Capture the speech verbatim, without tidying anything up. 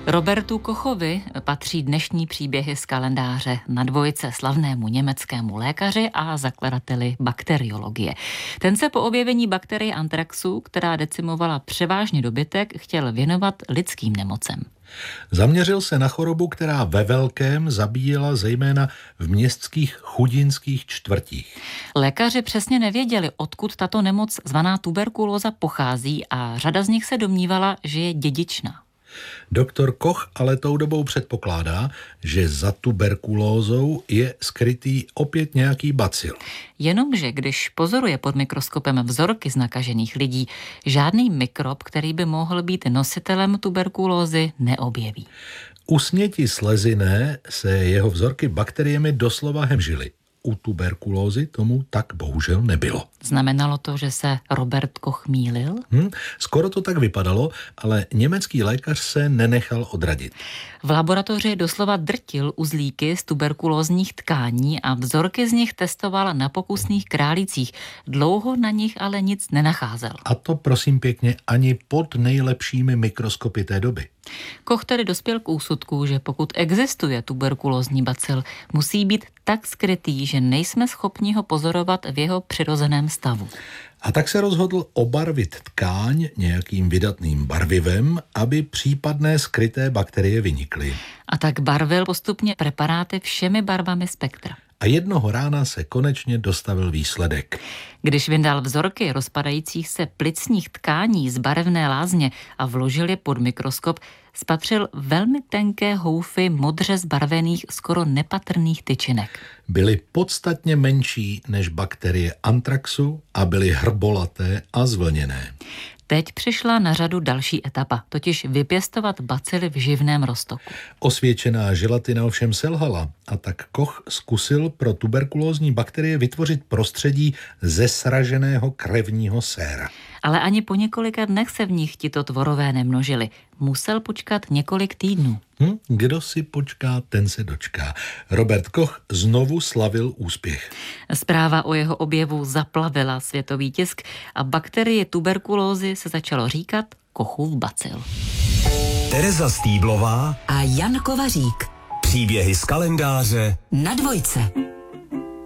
Robertu Kochovi patří dnešní příběhy z kalendáře Na dvojce, slavnému německému lékaři a zakladateli bakteriologie. Ten se po objevení bakterie antraxu, která decimovala převážně dobytek, chtěl věnovat lidským nemocem. Zaměřil se na chorobu, která ve velkém zabíjela zejména v městských chudinských čtvrtích. Lékaři přesně nevěděli, odkud tato nemoc zvaná tuberkulóza pochází, a řada z nich se domnívala, že je dědičná. Doktor Koch ale tou dobou předpokládá, že za tuberkulózou je skrytý opět nějaký bacil. Jenomže když pozoruje pod mikroskopem vzorky z nakažených lidí, žádný mikrob, který by mohl být nositelem tuberkulózy, neobjeví. U sněti sleziny se jeho vzorky bakteriemi doslova hemžily. U tuberkulózy tomu tak bohužel nebylo. Znamenalo to, že se Robert Koch mýlil? Hm, skoro to tak vypadalo, ale německý lékař se nenechal odradit. V laboratoři doslova drtil uzlíky z tuberkulózních tkání a vzorky z nich testoval na pokusných králících. Dlouho na nich ale nic nenacházel. A to prosím pěkně ani pod nejlepšími mikroskopy té doby. Koch tedy dospěl k úsudku, že pokud existuje tuberkulózní bacil, musí být tak skrytý, že nejsme schopni ho pozorovat v jeho přirozeném stavu. A tak se rozhodl obarvit tkáň nějakým vydatným barvivem, aby případné skryté bakterie vynikly. A tak barvil postupně preparáty všemi barvami spektra. A jednoho rána se konečně dostavil výsledek. Když vyndal vzorky rozpadajících se plicních tkání z barevné lázně a vložil je pod mikroskop, spatřil velmi tenké houfy modře zbarvených, skoro nepatrných tyčinek. Byly podstatně menší než bakterie antraxu a byly hrbolaté a zvlněné. Teď přišla na řadu další etapa, totiž vypěstovat bacily v živném roztoku. Osvědčená želatina ovšem selhala, a tak Koch zkusil pro tuberkulózní bakterie vytvořit prostředí ze sraženého krevního séra. Ale ani po několika dnech se v nich tito tvorové nemnožili. Musel počkat několik týdnů. Hm? Kdo si počká, ten se dočká. Robert Koch znovu slavil úspěch. Zpráva o jeho objevu zaplavila světový tisk a bakterie tuberkulózy se začalo říkat Kochův bacil. Tereza Stýblová a Jan Kovařík. Příběhy z kalendáře Na dvojce.